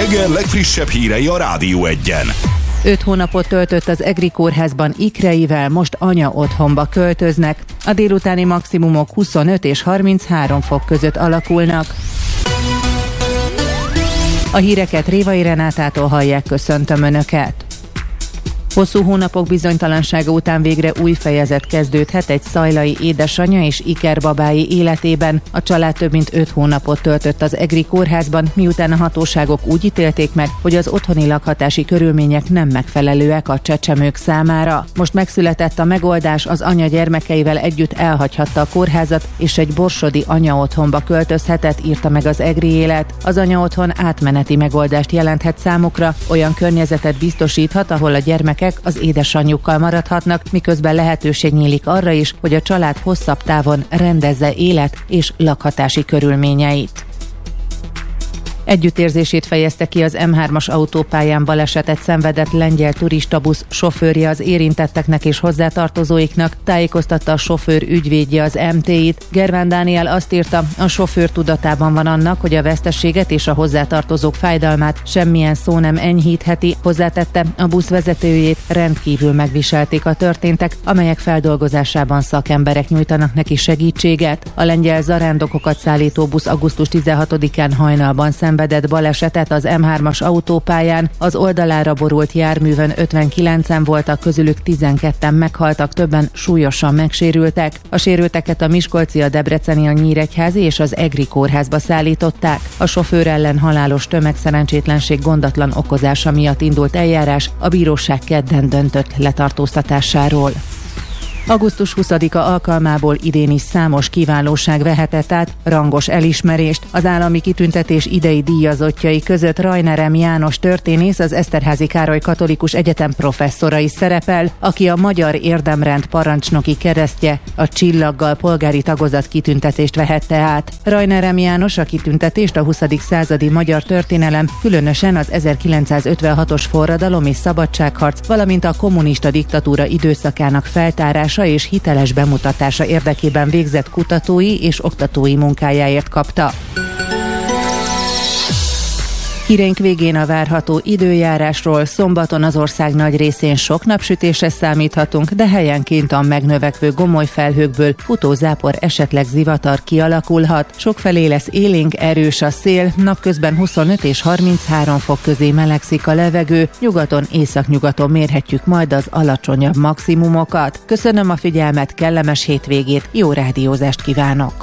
reggel legfrissebb hírei a Rádió Egyen. 5 hónapot töltött az EGRI kórházban ikreivel, most anya otthonba költöznek. A délutáni maximumok 25 és 33 fok között alakulnak. A híreket Révai Renátától hallják, köszöntöm Önöket. Hosszú hónapok bizonytalansága után végre új fejezet kezdődhet egy szajlai édesanyja és ikerbabái életében. A család több mint 5 hónapot töltött az EGRI kórházban, miután a hatóságok úgy ítélték meg, hogy az otthoni lakhatási körülmények nem megfelelőek a csecsemők számára. Most megszületett a megoldás, az anya gyermekeivel együtt elhagyhatta a kórházat, és egy borsodi anyaotthonba költözhetett, írta meg az EGRI Élet. Az anyaotthon átmeneti megoldást jelenthet számukra, olyan környezetet biztosíthat, ahol a gyermekek az édesanyjukkal maradhatnak, miközben lehetőség nyílik arra is, hogy a család hosszabb távon rendezze élet és lakhatási körülményeit. Együttérzését fejezte ki az M3-as autópályán balesetet szenvedett lengyel turistabusz sofőrje az érintetteknek és hozzátartozóiknak, tájékoztatta a sofőr ügyvédje az MT-t. Gerván Dániel azt írta, a sofőr tudatában van annak, hogy a veszteséget és a hozzátartozók fájdalmát semmilyen szó nem enyhítheti, hozzátette, a busz vezetőjét rendkívül megviselték a történtek, amelyek feldolgozásában szakemberek nyújtanak neki segítséget. A lengyel zarándokokat szállító busz augusztus 16-án hajnalban szenvedett balesetet az M3-as autópályán, az oldalára borult járművön 59-en voltak, közülük 12-en meghaltak, többen súlyosan megsérültek. A sérülteket a miskolci, a debreceni, a nyíregyházi és az EGRI kórházba szállították. A sofőr ellen halálos tömegszerencsétlenség gondatlan okozása miatt indult eljárás, a bíróság kedden döntött letartóztatásáról. Augusztus 20-a alkalmából idén is számos kiválóság vehetett át rangos elismerést. Az állami kitüntetés idei díjazottjai között Rajner M. János történész, az Eszterházy Károly Katolikus Egyetem professzora is szerepel, aki a Magyar Érdemrend parancsnoki keresztje, a csillaggal polgári tagozat kitüntetést vehette át. Rajner M. János a kitüntetést a 20. századi magyar történelem, különösen az 1956-os forradalom és szabadságharc, valamint a kommunista diktatúra időszakának feltárása és hiteles bemutatása érdekében végzett kutatói és oktatói munkájáért kapta. Híreink végén a várható időjárásról. Szombaton az ország nagy részén sok napsütésre számíthatunk, de helyenként a megnövekvő gomoly felhőkből futózápor, esetleg zivatar kialakulhat. Sokfelé lesz élénk, erős a szél, napközben 25 és 33 fok közé melegszik a levegő, nyugaton, északnyugaton mérhetjük majd az alacsonyabb maximumokat. Köszönöm a figyelmet, kellemes hétvégét, jó rádiózást kívánok!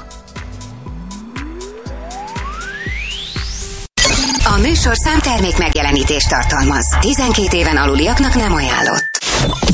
A műsorszám termék megjelenítést tartalmaz. 12 éven aluliaknak nem ajánlott.